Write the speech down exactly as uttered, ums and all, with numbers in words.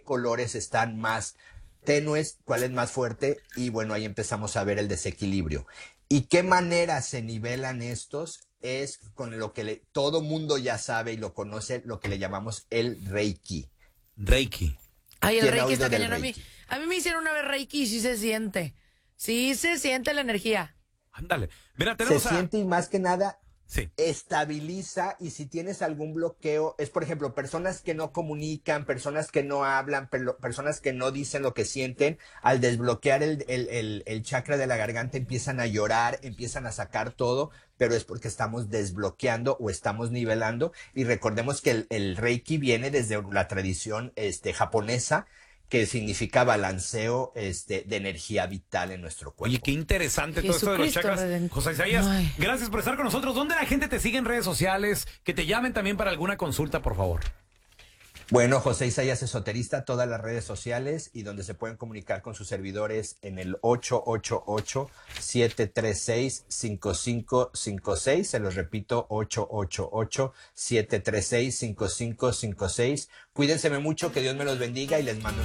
colores están más tenues, cuál es más fuerte, y bueno, ahí empezamos a ver el desequilibrio. ¿Y qué manera se nivelan estos? Es con lo que le, todo mundo ya sabe y lo conoce, lo que le llamamos el Reiki. Reiki. Ay, el ¿Quién ha Reiki oído está del cañón. A mí, Reiki? a mí me hicieron una vez Reiki y sí se siente. Sí se siente la energía. Ándale. Mira, Se tenemos a... siente y más que nada Sí. estabiliza, y si tienes algún bloqueo, es por ejemplo, personas que no comunican, personas que no hablan, per- personas que no dicen lo que sienten, al desbloquear el, el, el, el chakra de la garganta empiezan a llorar, empiezan a sacar todo, pero es porque estamos desbloqueando o estamos nivelando, y recordemos que el, el Reiki viene desde la tradición este, japonesa, que significa balanceo este, de energía vital en nuestro cuerpo. Oye, qué interesante todo esto de los Jesucristo chakras. Reden- José Isaías, Ay. gracias por estar con nosotros. ¿Dónde la gente te sigue en redes sociales? Que te llamen también para alguna consulta, por favor. Bueno, José Isaías Esoterista, todas las redes sociales, y donde se pueden comunicar con sus servidores en el ocho ocho ocho, siete tres seis, cinco cinco cinco seis. Se los repito, ocho ocho ocho, siete tres seis, cinco cinco cinco seis. Cuídense mucho, que Dios me los bendiga, y les mando